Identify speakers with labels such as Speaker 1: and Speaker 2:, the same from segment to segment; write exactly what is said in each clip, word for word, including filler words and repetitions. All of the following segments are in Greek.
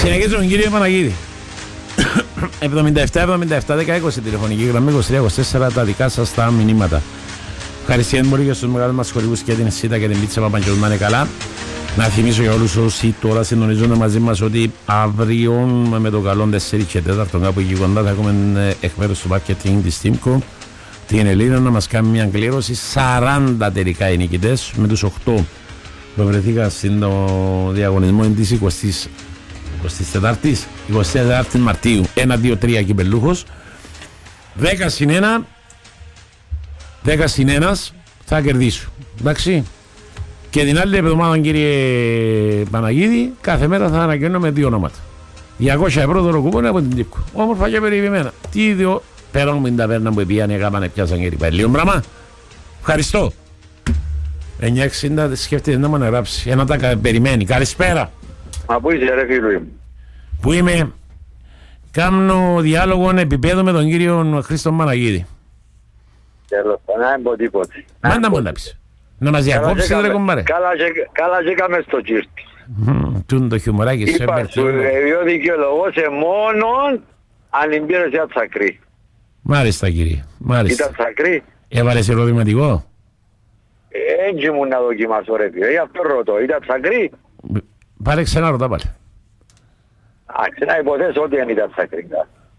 Speaker 1: Συνεχίζω τον κύριο Παναγίδη. εβδομήντα επτά εβδομήντα επτά δέκα είκοσι τηλεφωνική γραμμή είκοσι τρία είκοσι τέσσερα τα δικά σας τα μηνύματα. Ευχαριστώ πολύ για στους μεγάλους μας χορηγούς και την ΣΥΤΑ και την Πίτσα Παπαγγελού να είναι καλά. Να θυμίσω για όλους όσοι τώρα συντονίζονται μαζί μας ότι αύριο με το καλό τέσσερα και τέταρτο κάπου εκεί κοντά θα έχουμε εκ μέρους του marketing της Τίμκο την Ελίνα να μας κάνει μια κλήρωση. Σαράντα τελικά οι νικητές με τους οκτώ που βρεθήκα στην διαγωνισμό της εικοστής τετάρτης Μαρτίου. ένα δύο τρία κυπελούχος. δέκα συν ένα δέκα συν ένα θα κερδίσω. Εντάξει. Και την άλλη εβδομάδα, κύριε Παναγίδη, κάθε μέρα θα ανακοινώνουμε δύο ονόματα. διακόσια ευρώ δωροκούπον από την Τύπκο. Όμορφα και περιποιημένα. Τι ίδιο πέραν μου την ταβέρνα που πιάνε έκαναν πιάσαν και ρίπα. Λίγο πράγμα. Ευχαριστώ. εννιά εξήντα σκέφτεται να μου γράψει. Ένα τα περιμένει. Καλησπέρα.
Speaker 2: Μα πού είσαι ρε φίλου μου?
Speaker 1: Πού είμαι? Κάμνω διάλογο επίπεδο με τον κύριο Χρήστο Παναγίδη.
Speaker 2: Τέλος, να μην πω τίποτε.
Speaker 1: Μα να μου να πεις. Να μας διακόψεις ρε κομπάρε.
Speaker 2: Καλά ζήκαμε στο τσίρτι.
Speaker 1: Τούν το χιουμοράκι σου
Speaker 2: είπα σου, εγώ δικαιολογώ σε μόνον αν εμπειρες για τσακρή.
Speaker 1: Μάλιστα κύριε, μάλιστα.
Speaker 2: Ήταν τσακρή.
Speaker 1: Έβαλες ερωτηματικό?
Speaker 2: Έτσι μου να δοκιμάσω ρε φίλε, γι' αυτό ρωτώ, ήταν τσακρή.
Speaker 1: Πάρε ξανά ρωτά πάλι.
Speaker 2: Α, ξένα υποθέσω ότι δεν ήταν τσακρή.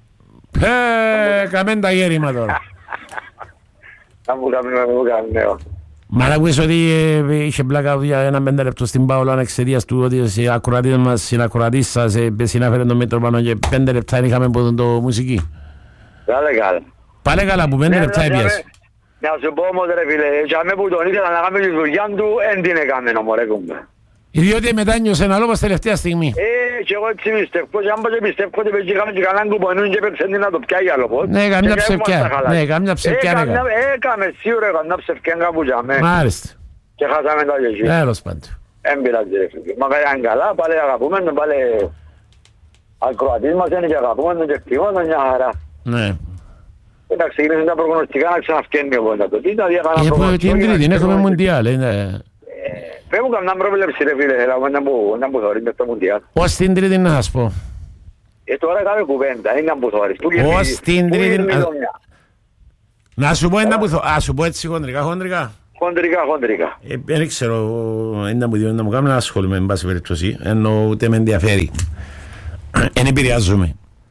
Speaker 1: Ε, καμέν τα γέρημα τώρα.
Speaker 2: Να μου κάνουμε, μου κάνουμε.
Speaker 1: Μα να ακούεις ότι είχε πλάκα για ένα πέντε λεπτό στην Πάολο εξαιτίας του ότι οι ακροατές μας, συνακροατής σας συνάφερε τον Μήτροπανο και πέντε λεπτά είχαμε από το μουσική.
Speaker 2: Πάλε καλά.
Speaker 1: Πάλε καλά που πέντε λεπτά έπιασε.
Speaker 2: Να σου πω όμως ρε φίλε, και που τον ήθελα να κάνουμε τη δουλειά του, εν την έκαμε νομορέ κουμπέ.
Speaker 1: Διότι μετάνιωσε ένα λόγο τελευταία στιγμή.
Speaker 2: Ε, και εγώ έτσι πιστεύω, και αν και πιστεύω ότι πρέπει να και κανέναν κουπονούν και πρέπει να το πιάει άλλο πώς.
Speaker 1: Ναι, καμιά ψευκιά. Ναι, καμιά ψευκιά.
Speaker 2: Έκαμε σίγουρα καμιά ψευκιά κάπου για μέ.
Speaker 1: Μάλιστα.
Speaker 2: Και χάσαμε τα γεγί.
Speaker 1: Τέλος πάντων.
Speaker 2: Εν πειράζει ρε φίλε. Μα καγιάν καλά, πάλι αγαπούμενο, πάλι ακροατής μας είναι και αγαπούμενο και εκτιμώνο μια χαρά.
Speaker 1: Ναι.
Speaker 2: Να ξεκινήσουν τα προγνωστικά να ξαναφκένει εγώ να το. Τι να διακάνω προγνωστικό.
Speaker 1: Την Τρίτη, έχουμε Μουντιάλ.
Speaker 2: Πρέπει να κάνουμε πρόβλεψη ρε φίλε, να μου θωρείς μες το Μουντιάλ.
Speaker 1: Ως την Τρίτη να σας πω.
Speaker 2: Ε, τώρα κάμε κουβέντα, είναι να μου θωρείς.
Speaker 1: Ως την Τρίτη να σου πω ένα που θωρείς. Α, σου πω έτσι χοντρικά, χοντρικά.
Speaker 2: Χοντρικά, χοντρικά.
Speaker 1: Δεν ξέρω, ένα που διότι να μου κάνουμε να ασχολούμαι, εν πάση περιπτώσει, ενώ ούτε με ενδιαφέρει. Εν επηρεάζομαι.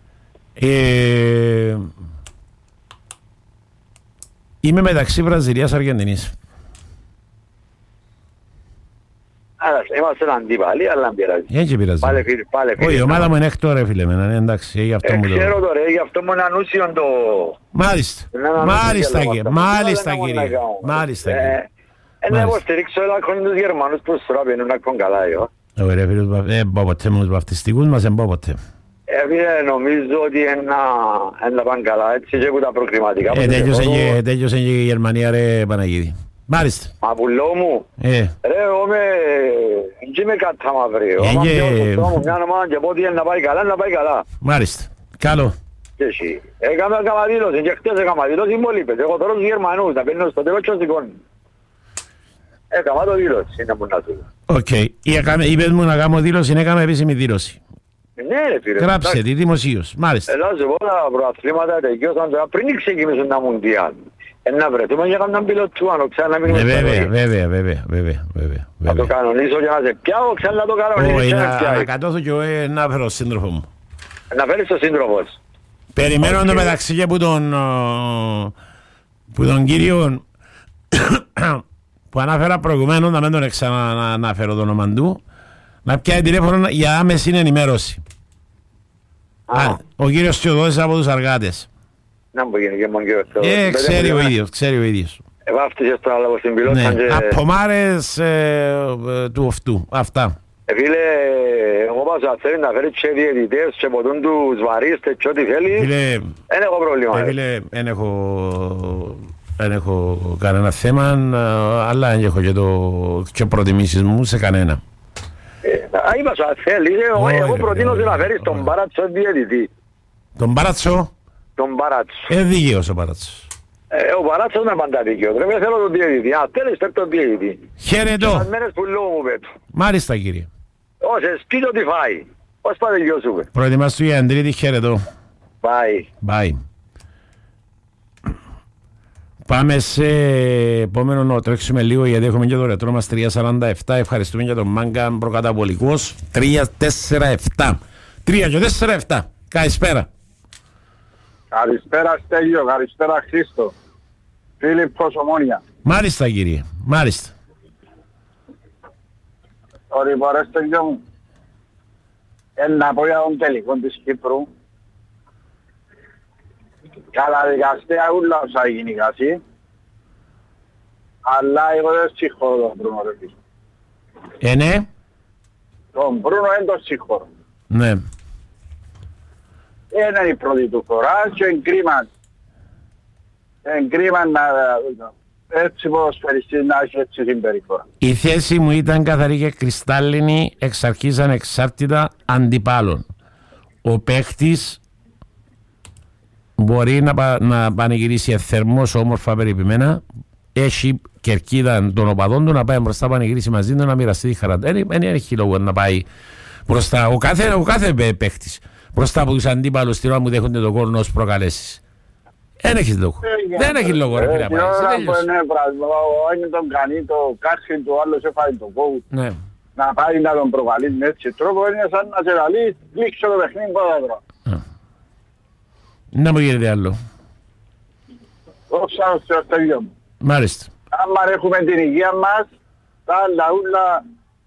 Speaker 1: Είμαι μεταξύ Βραζιλίας και Αργεντινής.
Speaker 2: Άρα, είμαστε αντίπαλοι, αλλά πειράζει.
Speaker 1: Έτσι πειράζει.
Speaker 2: Πάλε φίλε, πάλε φίλε.
Speaker 1: Όχι, η ομάδα μου είναι έκτο ρε φίλε, εντάξει, γι' αυτό μου το...
Speaker 2: Ξέρω τώρα, γι' αυτό μου είναι ανούσιον το...
Speaker 1: Μάλιστα, μάλιστα κύριε, μάλιστα κύριε, μάλιστα κύριε.
Speaker 2: Ένα εγώ στηρίξω ελάχον τους Γερμανούς που τώρα πίνουν ακόμη καλά, εγώ.
Speaker 1: Ωραία φίλε, δεν πάω ποτέ με τους βαφτιστικούς μας, δεν πάω ποτέ.
Speaker 2: Επειδή νομίζω ότι είναι πάνε καλά, έτσι και που τα προκριματικά.
Speaker 1: Ε, τέλειωσε και η Γερμανία ρε Παναγίδη. Μάλιστα.
Speaker 2: Μα πουλό μου,
Speaker 1: ε.
Speaker 2: ρε εγώ με... και με κατάμα βρε. Όταν πιώσω μια ομάδα και πω ότι είναι να πάει καλά, να πάει καλά.
Speaker 1: Μάλιστα. Καλό.
Speaker 2: Και εσύ. Έκαμε καμαδήλωση και χτες έκαμε δήλωση μου λείπες. Εγώ τώρα τους Γερμανούς να παίρνω στο τέλος και σηκώνει. Έκαμε το δήλωση, είναι που να σου.
Speaker 1: Οκ. Είπες μου να κάνω δήλωση, να έκαμε επίσημη δήλωση.
Speaker 2: Ναι ρε φίλε.
Speaker 1: Γράψε τη δημοσίως. Μάλιστα.
Speaker 2: Ελά σου πω τα προαθλήματα τελειώσαν τώρα πριν ξεκινήσουν τα Μουντιάλ. Να βρεθούμε για κανέναν πιλωτούανο, ξανά να μην
Speaker 1: γνωστά. Βέβαια, βέβαια, βέβαια, βέβαια, βέβαια.
Speaker 2: Να το κανονίσω και να σε πιάω, ξανά να το κανονίσω και να πιάω.
Speaker 1: Να κατώθω και εγώ να φέρω σύντροφο μου.
Speaker 2: Να φέρεις το σύντροφο.
Speaker 1: Περιμένω το μεταξύ και που τον, που τον κύριο που ανάφερα προηγουμένως, να μην τον ξαναφέρω το όνομα του, να πιάει τηλέφωνο για άμεση ενημέρωση. Ο κύριος Θεοδόσης από τους Αργάτες.
Speaker 2: Να μου γίνει και μόνο και αυτό.
Speaker 1: Ε, ξέρει ο ίδιος, ξέρει ο ίδιος.
Speaker 2: Βάφτισες το άλλο στην πιλότα και...
Speaker 1: Απομάρες του αυτού, αυτά.
Speaker 2: Ε, φίλε, εγώ πάω θέλει να φέρει και διαιτητές και ποτούν τους βαρίστες και ό,τι θέλει. Φίλε, δεν έχω πρόβλημα.
Speaker 1: Φίλε, δεν έχω... δεν έχω κανένα θέμα, αλλά δεν έχω και, το... και προτιμήσεις μου σε κανένα.
Speaker 2: Α, είπα σου, θέλει, εγώ προτείνω να φέρεις τον Μπάρατσο διαιτητή.
Speaker 1: Τον Μπάρατσο?
Speaker 2: Τον Μπάρατσο.
Speaker 1: Ε, δίκαιος ο Μπάρατσος.
Speaker 2: Ε, ο Μπάρατσος είναι πάντα δίκαιος. Πρέπει να θέλω τον διαιτητή. Α, θέλεις θέλω τον διαιτητή.
Speaker 1: Χαιρετώ.
Speaker 2: Και μέρες που λόγω μου πέτω.
Speaker 1: Μάλιστα κύριε.
Speaker 2: Ώσε, σπίτω τι φάει. Πώς θα τελειώσουμε.
Speaker 1: Προετοιμάσου για την τρίτη, χαιρετώ.
Speaker 2: Bye.
Speaker 1: Bye. Πάμε σε επόμενο να τρέξουμε λίγο γιατί έχουμε και το ρετρό μας τρία σαράντα επτά. Ευχαριστούμε για τον Μάγκα προκαταβολικός. τρία τέσσερα επτά. τρία και τέσσερα επτά. Καλησπέρα.
Speaker 3: Καλησπέρα Στέλιο, καλησπέρα Χρήστο. Φίλιππος Ομόνια.
Speaker 1: Μάλιστα κύριε, μάλιστα.
Speaker 3: Ωραία φορές Στέλιο μου. Ένα πω για τον τελικό της Κύπρου. Καταδικαστέα ούλα όσα γίνει κασί. Αλλά εγώ δεν συγχωρώ τον Μπρούνο ρε φίλε.
Speaker 1: Ε, ναι.
Speaker 3: Τον Μπρούνο δεν τον συγχωρώ.
Speaker 1: Ναι.
Speaker 3: Είναι η πρώτη του φορά και είναι κρίμα. Είναι κρίμα να έτσι ποδοσφαιριστής να έχει έτσι συμπεριφορά.
Speaker 1: Η θέση μου ήταν καθαρή και κρυστάλλινη εξ αρχής ανεξάρτητα αντιπάλων. Ο παίχτης μπορεί να, πα, να πανηγυρίσει εθερμός όμορφα περιποιημένα. Έχει κερκίδα των οπαδών του να πάει μπροστά, πανηγυρίσει μαζί του, να μοιραστεί τη χαρά. Δεν έχει λόγο να πάει μπροστά. Ο κάθε, ο κάθε παίχτης μπροστά από τους αντίπαλους στην ώρα μου δέχονται τον κόρνο ως προκαλέσεις. Δεν έχει λόγο. Δεν έχει λόγο ρε φίλε.
Speaker 3: Την ώρα που είναι πράγμα, τον κάνει το κάρσιν του, άλλος έφαγε το κόβου. Να πάει να τον προκαλεί με έτσι τρόπο, είναι σαν να σε λαλεί, λήξω το παιχνίδι πόδατρο.
Speaker 1: Να μου γίνεται άλλο.
Speaker 3: Όψα στο στέλιο μου.
Speaker 1: Μάλιστα.
Speaker 3: Άμα έχουμε την υγεία μας, τα άλλα ούλα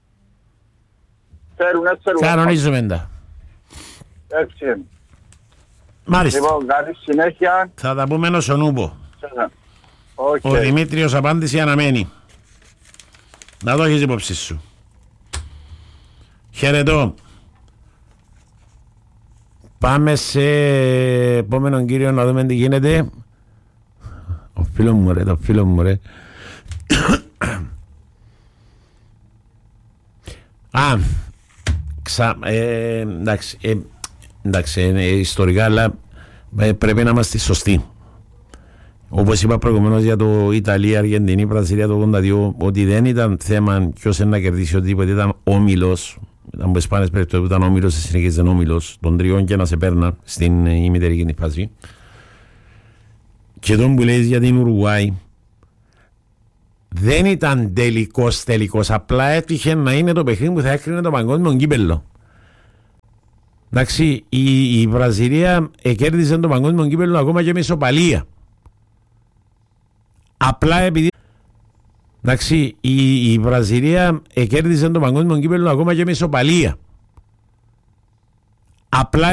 Speaker 3: φέρουν έτσι λόγω.
Speaker 1: Κανονίζουμε τα.
Speaker 3: Έτσι είναι.
Speaker 1: Μάλιστα.
Speaker 3: Λοιπόν, καλή συνέχεια.
Speaker 1: Θα τα πούμε ενός ονούπο.
Speaker 3: Okay.
Speaker 1: Ο Δημήτριος απάντηση αναμένει. Να το έχεις υπόψη σου. Χαιρετώ. Πάμε σε επόμενον κύριο να δούμε τι γίνεται. Ο φίλος μου ρε, το φίλο μου ρε. Α, ξα, ε, εντάξει, ε, εντάξει, ε, ιστορικά, αλλά ε, πρέπει να είμαστε σωστοί. Όπως είπα προηγουμένως για το Ιταλία, Αργεντινή, Βραζιλία το ογδόντα δύο, ότι δεν ήταν θέμα ποιος είναι να κερδίσει οτιδήποτε, ήταν όμιλος. Ήταν από σπάνιες περιπτώσεις που ήταν όμιλος, σε συνεχίζει όμιλος των τριών και να σε παίρνα στην ημιτερική φάση. Και τον που λέει για την Ουρουάη, δεν ήταν τελικός τελικός, απλά έτυχε να είναι το παιχνίδι που θα έκρινε το παγκόσμιο κύπελλο. Εντάξει, η, η Βραζιλία κέρδισε το παγκόσμιο κύπελλο ακόμα και με ισοπαλία. Απλά επειδή εντάξει, η, η Βραζιλία κέρδισε το παγκόσμιο κύπελλο ακόμα και με ισοπαλία. Απλά